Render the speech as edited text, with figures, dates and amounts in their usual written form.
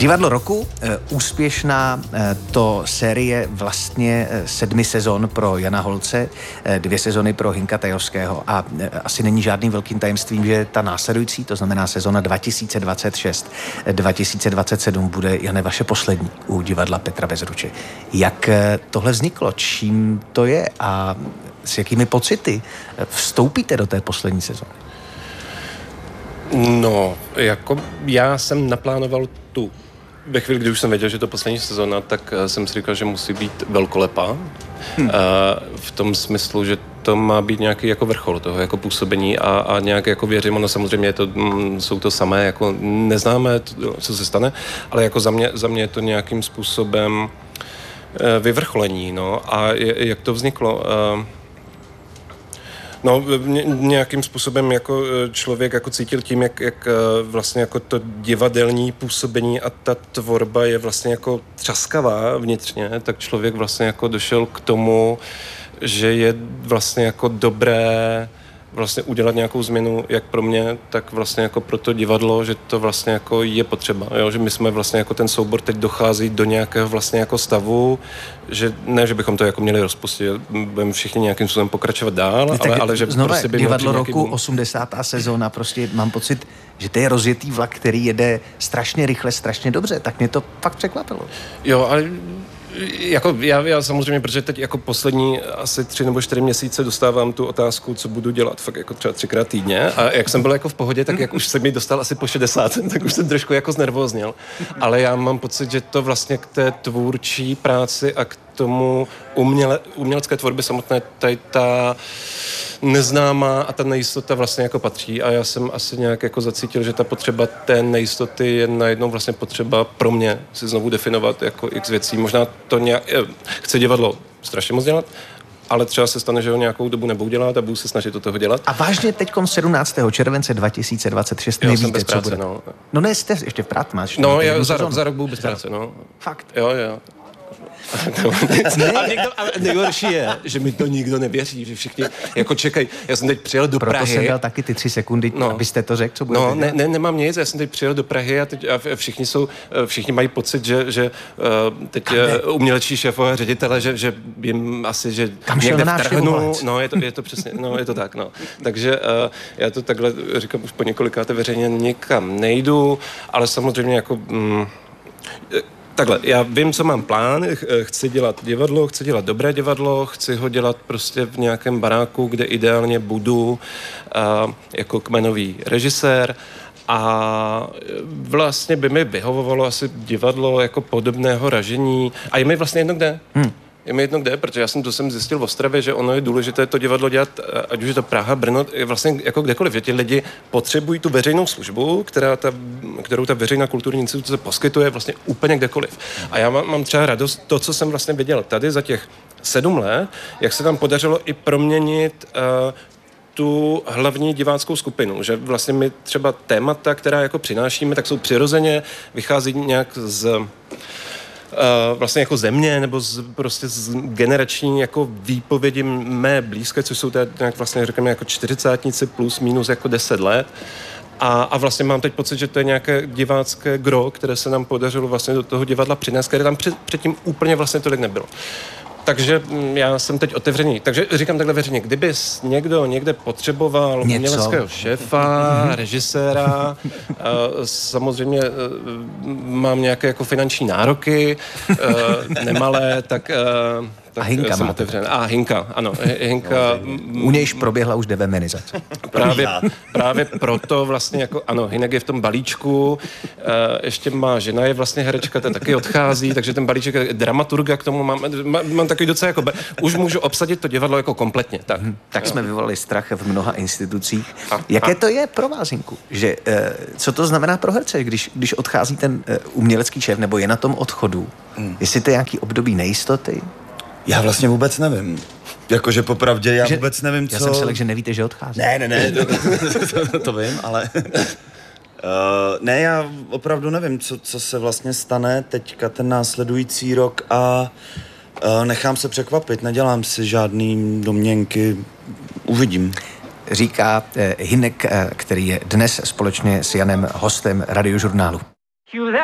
Divadlo roku, úspěšná to série vlastně 7 sezon pro Jana Holce, 2 sezony pro Hinka Tajovského a asi není žádným velkým tajemstvím, že ta následující, to znamená sezona 2026-2027 bude, Jane, vaše poslední u divadla Petra Bezruče. Jak tohle vzniklo? Čím to je a s jakými pocity vstoupíte do té poslední sezóny? No, jako já jsem naplánoval ve chvíli, kdy už jsem věděl, že to poslední sezona, tak jsem si říkal, že musí být velkolepá. V tom smyslu, že to má být nějaký jako vrchol toho jako působení a nějak jako věřím, ono samozřejmě jsou to samé, jako neznáme, co se stane, ale jako za mě je to nějakým způsobem vyvrcholení, no, a jak to vzniklo? No, nějakým způsobem jako člověk jako cítil tím, jak vlastně jako to divadelní působení a ta tvorba je vlastně jako třaskavá vnitřně, tak člověk vlastně jako došel k tomu, že je vlastně jako dobré vlastně udělat nějakou změnu, jak pro mě, tak vlastně jako pro to divadlo, že to vlastně jako je potřeba, jo? Že my jsme vlastně jako ten soubor teď dochází do nějakého vlastně jako stavu, že ne, že bychom to jako měli rozpustit, budeme všichni nějakým způsobem pokračovat dál, ale že znova, prostě by divadlo roku, 80. sezóna, prostě mám pocit, že to je rozjetý vlak, který jede strašně rychle, strašně dobře, tak mě to fakt překvapilo. Jo, ale jako já samozřejmě, protože teď jako poslední asi 3 nebo 4 měsíce dostávám tu otázku, co budu dělat, fakt jako třeba 3krát týdně, a jak jsem byl jako v pohodě, tak jak už jsem mi dostal asi po 60, tak už jsem trošku jako znervózněl, ale já mám pocit, že to vlastně k té tvůrčí práci a k tomu umělecké tvorbě samotné tady ta neznámá a ta nejistota vlastně jako patří, a já jsem asi nějak jako zacítil, že ta potřeba té nejistoty je najednou vlastně potřeba pro mě si znovu definovat jako x věcí. Možná to nějak chce divadlo strašně moc dělat, ale třeba se stane, že ho nějakou dobu nebudu dělat a budu se snažit do toho dělat. A vážně teďkom 17. července 2026 nevíte, jsem bez práce, co bude. no. No ne, jste ještě v práci, máš. No, já za rok budu bez práce, no. Fakt. Jo. Ale nejhorší je, že mi to nikdo nevěří, že všichni jako čekají. Já jsem teď přijel do Prahy. Proto jsem dal taky ty 3 sekundy, abyste to řekl, co bude. No, nemám nic, já jsem teď přijel do Prahy a všichni mají pocit, že teď umělečí šéfové ředitele, že jim asi, že někde vtrhnu. No, je to přesně, no, je to tak, no. Takže já to takhle říkám už po několikáté veřejně, nikam nejdu, ale samozřejmě jako takhle, já vím, co mám plán, chci dělat divadlo, chci dělat dobré divadlo, chci ho dělat prostě v nějakém baráku, kde ideálně budu jako kmenový režisér, a vlastně by mi vyhovovalo asi divadlo jako podobného ražení a je mi vlastně jedno kde. Je mi jedno kde, protože já jsem zjistil v Ostravě, že ono je důležité to divadlo dělat, ať už je to Praha, Brno, vlastně jako kdekoliv, že ti lidi potřebují tu veřejnou službu, kterou ta veřejná kulturní instituce poskytuje vlastně úplně kdekoliv. A já mám třeba radost, to, co jsem vlastně viděl tady za těch 7 let, jak se tam podařilo i proměnit tu hlavní diváckou skupinu, že vlastně my třeba témata, která jako přinášíme, tak jsou přirozeně, vychází nějak z vlastně jako země, nebo prostě z generační jako výpovědi mé blízké, což jsou tady nějak vlastně řekněme jako 40tníci plus minus jako 10 let. A vlastně mám teď pocit, že to je nějaké divácké gro, které se nám podařilo vlastně do toho divadla přinést, které tam předtím úplně vlastně tolik nebylo. Takže já jsem teď otevřený. Takže říkám takhle veřejně, kdyby někdo někde potřeboval uměleckého šéfa, režiséra, samozřejmě mám nějaké jako finanční nároky, nemalé, tak a Hinka jsem otevřen. A Hinka, ano. Hinka, u nějž proběhla už devemenizace. Právě proto vlastně jako, ano, Hinek je v tom balíčku, ještě má žena, je vlastně herečka, ta taky odchází, takže ten balíček dramaturga k tomu mám takový docela jako, už můžu obsadit to divadlo jako kompletně. Tak jsme vyvolali strach v mnoha institucích. Jaké to je pro vás, Hinku? Že, co to znamená pro herce, když odchází ten umělecký šéf, nebo je na tom odchodu? Jestli to je nějaký období nejistoty? Já vlastně vůbec nevím. Jakože popravdě, já vůbec nevím, co... Já jsem si řekl, že nevíte, že odchází. Ne, to vím, ale... ne, já opravdu nevím, co se vlastně stane teďka ten následující rok a nechám se překvapit, nedělám si žádný domněnky, uvidím. Říká Hinek, který je dnes společně s Janem hostem Radiožurnálu.